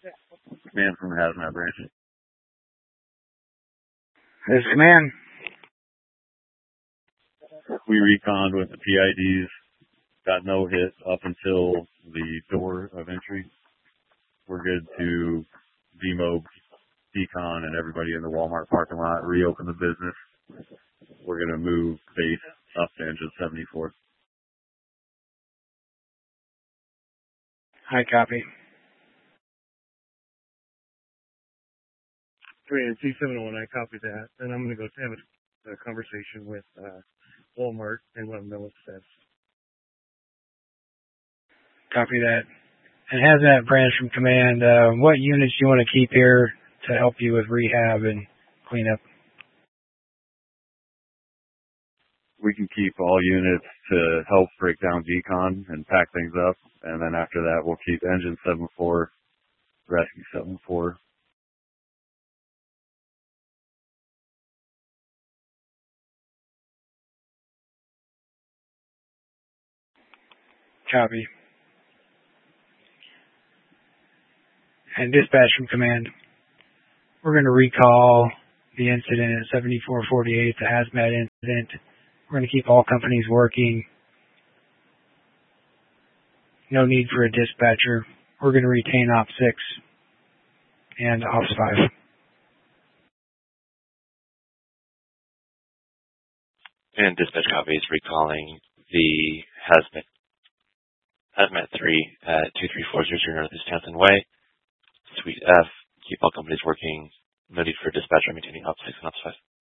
Command from the Hazmat branch. This is Command. We reconned with the PIDs. Got no hit up until the door of entry. We're good to demob, decon, and everybody in the Walmart parking lot, reopen the business. We're going to move base up to engine 74. Hi, copy. Command C701, I copy that. And I'm going to go have a conversation with Walmart and let them know what it says. Copy that. And Hazmat branch from Command, what units do you want to keep here to help you with rehab and cleanup? We can keep all units to help break down decon and pack things up. And then after that, we'll keep engine 74, rescue 74. Copy. And dispatch from Command. We're going to recall the incident at 7448, the hazmat incident. We're going to keep all companies working. No need for a dispatcher. We're going to retain Op 6 and Ops 5. And dispatch copies recalling the Hazmat 3 at 23400 Northeast Townsend Way. Suite F, keep all companies working. No need for dispatcher maintaining Op 6 and Ops 5.